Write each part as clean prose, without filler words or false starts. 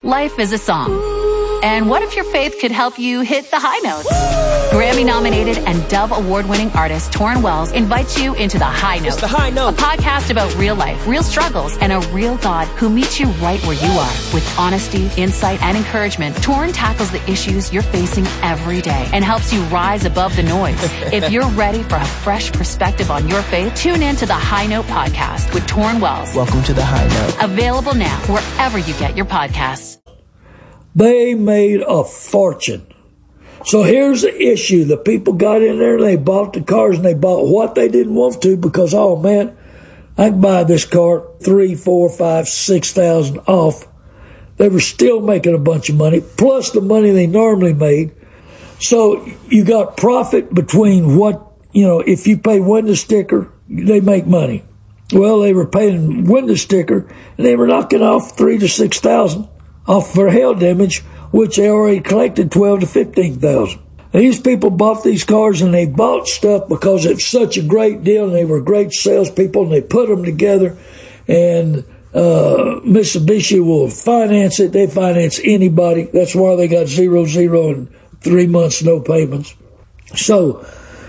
Life is a song. And what if your faith could help you hit the high notes? Grammy-nominated and Dove Award-winning artist Torrin Wells invites you into The High Note. It's The High Note. A podcast about real life, real struggles, and a real God who meets you right where you are. With honesty, insight, and encouragement, Torrin tackles the issues you're facing every day and helps you rise above the noise. If you're ready for a fresh perspective on your faith, tune in to The High Note podcast with Torrin Wells. Welcome to The High Note. Available now wherever you get your podcasts. They made a fortune. So here's the issue. The people got in there and they bought the cars and they bought what they didn't want to because, oh man, I can buy this car 3, 4, 5, 6,000 off. They were still making a bunch of money, plus the money they normally made. So you got profit between what, if you pay window sticker, they make money. Well, they were paying window sticker and they were knocking off 3,000 to 6,000 off for hail damage, which they already collected 12,000 to 15,000. These people bought these cars and they bought stuff because it's such a great deal and they were great salespeople and they put them together and Mitsubishi will finance it. They finance anybody. That's why they got 0 and 3 months, no payments. So,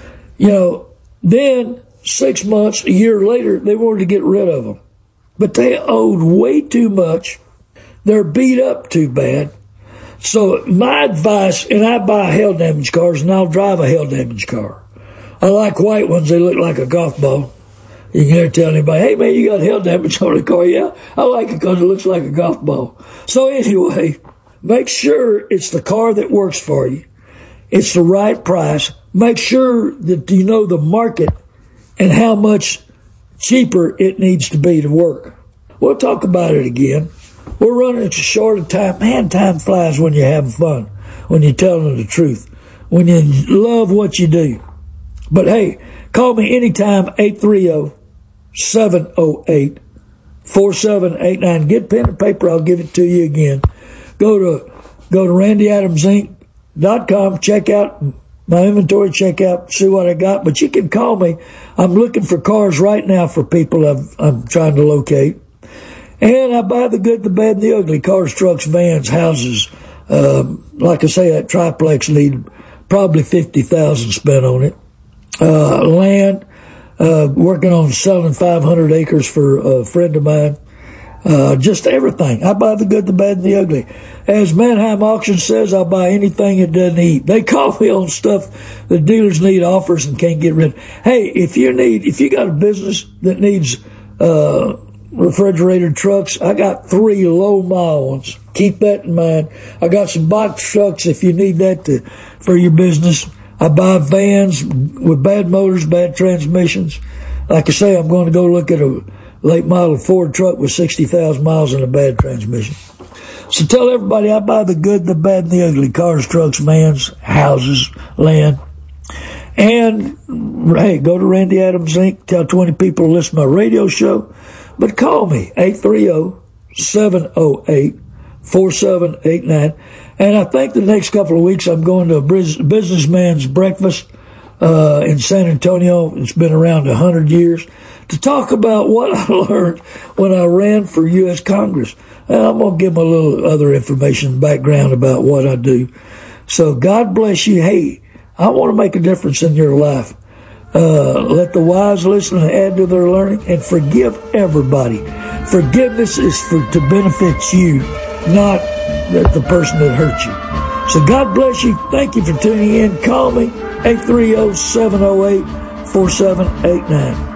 then 6 months, a year later, they wanted to get rid of them. But they owed way too much. They're beat up too bad. So my advice, and I buy hail damage cars and I'll drive a hail damage car. I like white ones. They look like a golf ball. You can never tell anybody, hey man, you got hail damage on the car. Yeah, I like it because it looks like a golf ball. So anyway, make sure it's the car that works for you. It's the right price. Make sure that you know the market and how much cheaper it needs to be to work. We'll talk about it again. We're running short of time. Man, time flies when you're having fun, when you're telling the truth, when you love what you do. But hey, call me anytime, 830-708-4789. Get pen and paper, I'll give it to you again. Go to randyadamsinc.com, check out my inventory, check out, see what I got. But you can call me. I'm looking for cars right now for people I'm trying to locate. And I buy the good, the bad, and the ugly. Cars, trucks, vans, houses. Like I say, that triplex need probably $50,000 spent on it. Land, working on selling 500 acres for a friend of mine. Just everything. I buy the good, the bad, and the ugly. As Manheim Auction says, I buy anything it doesn't eat. They call me on stuff the dealers need offers and can't get rid of. Hey, if you got a business that needs, refrigerated trucks, I got 3 low mile ones. Keep that in mind. I got some box trucks if you need that for your business. I buy vans with bad motors, bad transmissions. Like I say, I'm going to go look at a late model Ford truck with 60,000 miles and a bad transmission. So tell everybody I buy the good, the bad, and the ugly. Cars, trucks, vans, houses, land. And hey, go to Randy Adams Inc. Tell 20 people to listen to my radio show. But call me, 830-708-4789. And I think the next couple of weeks I'm going to a businessman's breakfast in San Antonio. It's been around 100 years to talk about what I learned when I ran for U.S. Congress. And I'm going to give them a little other information, background about what I do. So God bless you. Hey, I want to make a difference in your life. Let the wise listen and add to their learning, and forgive everybody. Forgiveness is to benefit you, not the person that hurt you. So God bless you. Thank you for tuning in. Call me, 830-708-4789.